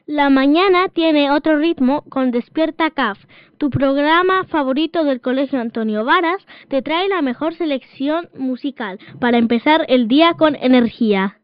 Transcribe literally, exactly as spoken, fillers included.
La mañana tiene otro ritmo con Despierta C A F. Tu programa favorito del Colegio Antonio Varas te trae la mejor selección musical para empezar el día con energía.